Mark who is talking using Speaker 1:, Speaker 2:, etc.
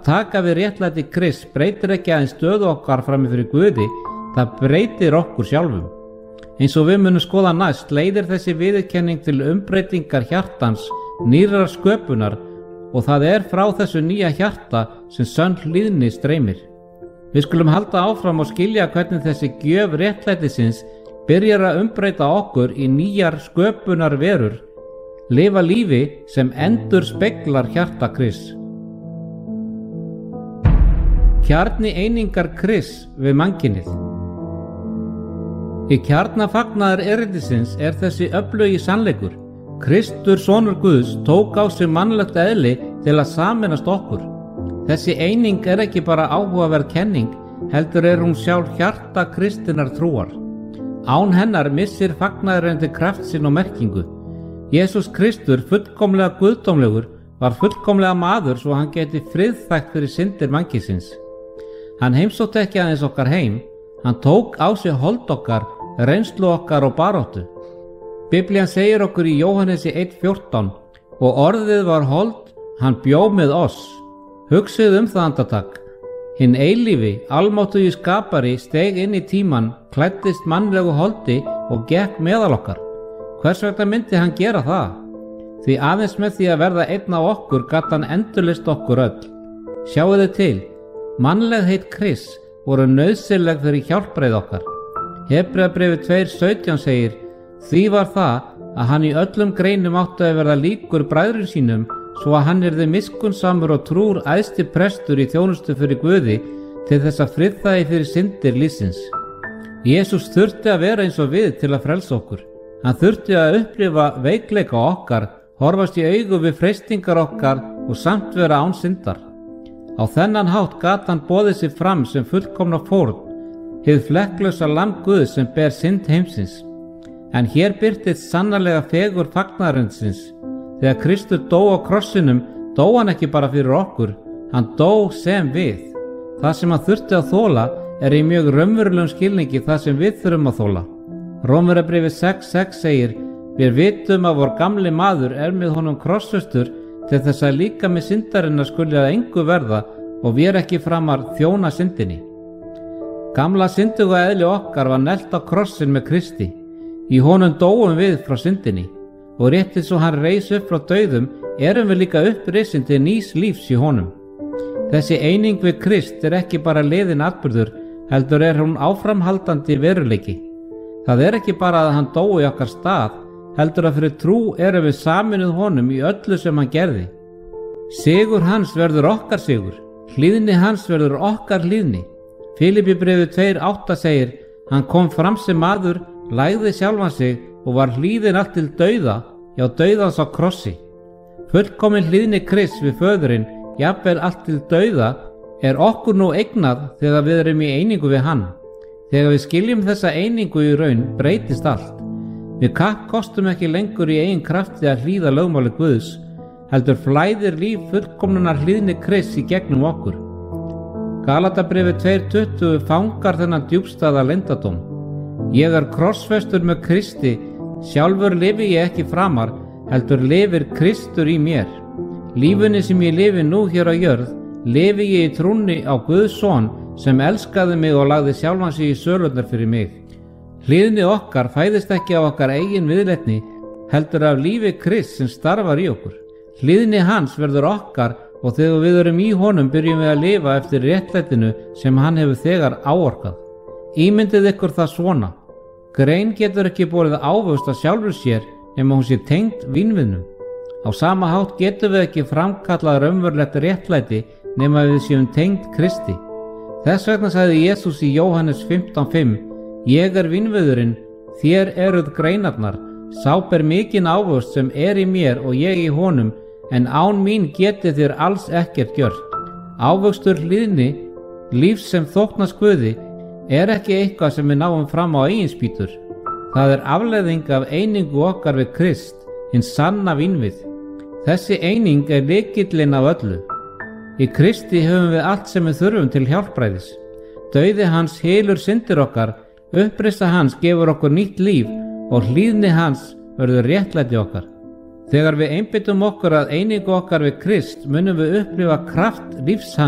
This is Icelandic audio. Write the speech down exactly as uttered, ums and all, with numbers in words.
Speaker 1: Að taka við réttlæti Krists breytir ekki aðeins stöðu okkar frammi fyrir Guði, það breytir okkur sjálfum. Eins og við munum skoða næst leiðir þessi viðurkenning til umbreytingar hjartans, nýrrar sköpunar, og það er frá þessu nýja hjarta sem sönn hlýðni streymir. Við skulum halda áfram og skilja hvernig þessi gjöf réttlætisins byrjar að umbreyta okkur í nýjar sköpunar verur, lifa lífi sem endur speglar hjarta Krists. Kjarni einingar Krists við mannkynið. Í kjarna fagnaðar erindisins er þessi öflugi sannleikur. Kristur, sonur Guðs, tók á sig mannlegt eðli til að sameinast okkur. Þessi eining er ekki bara áhugaverð kenning, heldur er hún sjálf hjarta kristinnar trúar. Án hennar missir fagnaðarendi kraft sinn og merkingu. Jesús Kristur, fullkomlega guðdómlegur, var fullkomlega maður svo hann geti friðþægt fyrir syndir mannkynsins. Hann heimsótti ekki aðeins okkar heim, hann tók á sig hold okkar, reynslu okkar og baráttu. Biblían segir okkur í Jóhannesi eitt fjórtán: og orðið var hold, hann bjó með oss. Hugsið um það andartak. Hinn eilífi, almáttugi skapari steig inn í tíman, klæddist mannlegu holdi og gekk meðal okkar. Hvers vegna myndi hann gera það? Því aðeins með því að verða einn af okkur gat hann endurlist okkur öll. Sjáu þið til, mannlegheit Krists voru nauðsynleg fyrir hjálpræð okkar. Hebreabréfið tvö sautján segir: því var það að hann í öllum greinum átti að verða líkur bræðrum sínum, svo að hann yrði miskunnsamur og trúr æðsti prestur í þjónustu fyrir Guði til þess að friðþægi fyrir syndir lífsins. Jesús þurfti að vera eins og við til að frelsa okkur. Hann þurfti að upplifa veikleika okkar, horfast í augu við freistingar okkar og samt vera án syndar. Á þennan hátt gat hann boðið sig fram sem fullkomna fórn, hið flekklausa lamb Guðs sem ber synd heimsins. En hér birtist sannarlega fegur fagnaðarindsins. Þegar Kristur dó á krossinum, dó hann ekki bara fyrir okkur, hann dó sem við. Það sem hann þurfti að þola er í mjög raunverulegum skilningi það sem við þurfum að þola. Rómverjabréfið sex sex segir: við vitum að vor gamli maður er með honum krossfestur til þess að líka með syndarinnar skuli að engu verða og vér ekki framar þjóna syndinni. Gamla synduga eðli okkar var nelt á krossin með Kristi. Í honum dóum við frá syndinni og rétt eins og hann reis upp frá dauðum erum við líka upprisin til nýs lífs í honum. Þessi eining við Krist er ekki bara liðin atburður, heldur er hún áframhaldandi veruleiki. Það er ekki bara að hann dói okkar stað, heldur að fyrir trú erum við saminuð honum í öllu sem hann gerði. Sigur hans verður okkar sigur, hlýðni hans verður okkar hlýðni. Filippíbréfið tvö átta segir: hann kom fram sem maður, lægði sjálfan sig og var hlýðin allt til dauða, já dauðans á krossi. Fullkomin hlýðni Krists við föðurinn, jafnvel allt til dauða, er okkur nú eignað þegar við erum í einingu við hann. Þegar við skiljum þessa einingu í raun breytist allt. Við kappkostum ekki lengur í eigin krafti að hlýða lögmáli Guðs, heldur flæðir líf fullkomnunar hlýðni Krists í gegnum okkur. Galatabréfið tvö tuttugu fangar þennan djúpstæða leyndardóm. Ég er krossfestur með Kristi, sjálfur lifi ég ekki framar, heldur lifir Kristur í mér. Lífunni sem ég lifi nú hér á jörð, lifi ég í trúnni á Guðs son sem elskaði mig og lagði sjálfan sig í sölurnar fyrir mig. Hlýðni okkar fæðist ekki á okkar eigin viðleitni, heldur af lífi Krist sem starfar í okkur. Hlýðni hans verður okkar og þegar við erum í honum byrjum við að lifa eftir réttlætinu sem hann hefur þegar áorkað. Ímyndið ykkur það svona: grein getur ekki borið ávöxt að sjálfur sér nema hún sé tengd vínviðnum. Á sama hátt getum við ekki framkallað raunverulegt réttlæti nema við séum tengd Kristi. Þess vegna sagði Jesús í Jóhannes fimmtán fimm: ég er vínviðurinn, þér eruð greinarnar, sá ber mikinn ávöxt sem er í mér og ég í honum, en án mín getið þér alls ekkert gjört. Ávöxtur hlýðni, lífs sem þóknast Guði, er ekki eitthvað sem við náum fram á eigin spýtur. Það er afleiðing af einingu okkar við Krist, hinn sanna vínvið. Þessi eining er lykillinn af öllu. Í Kristi höfum við allt sem við þurfum til hjálpræðis. Dauði hans hylur syndir okkar, uppreisn hans gefur okkur nýtt líf og hlýðni hans verður réttlæti okkar. Þegar við einbeitum okkur að einingu okkar við Krist munum við upplifa kraft lífs hans